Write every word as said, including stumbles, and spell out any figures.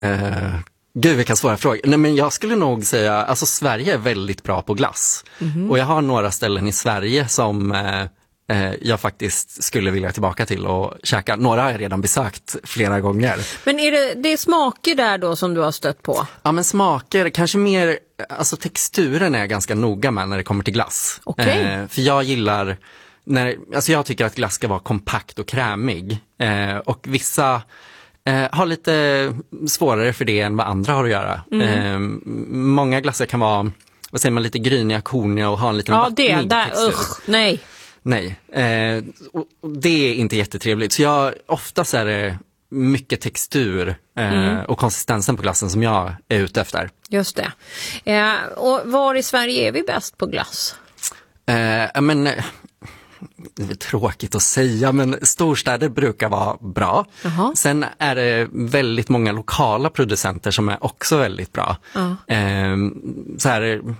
Uh, gud, vilka svåra frågor. Nej, men jag skulle nog säga, alltså Sverige är väldigt bra på glass. Mm-hmm. Och jag har några ställen i Sverige som uh, uh, jag faktiskt skulle vilja tillbaka till och käka. Några har jag redan besökt flera gånger. Men är det, det är smaker där då som du har stött på? Ja, men smaker, kanske mer, alltså texturen är jag ganska noga med när det kommer till glass. Okay. Uh, för jag gillar, när, alltså jag tycker att glass ska vara kompakt och krämig. Uh, och vissa Eh, har lite svårare för det än vad andra har att göra. Mm. Eh, många glassar kan vara, vad säger man, lite gryniga, korniga och ha en liten ja, vattnig det, där, textur. usch, nej. Nej, eh, och, och det är inte jättetrevligt. Så jag, oftast är det mycket textur eh, mm. och konsistensen på glassen som jag är ute efter. Just det. Eh, och var i Sverige är vi bäst på glass? Eh, men... Det är tråkigt att säga, men storstäder brukar vara bra. Uh-huh. Sen är det väldigt många lokala producenter som är också väldigt bra. Uh-huh. Eh, så här,